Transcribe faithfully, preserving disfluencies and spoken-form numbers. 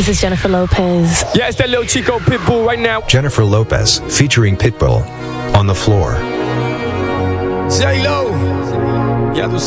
This is Jennifer Lopez. Yeah, it's that little Chico Pitbull right now. Jennifer Lopez, featuring Pitbull, On the Floor. J-Lo. Ya tú sabes.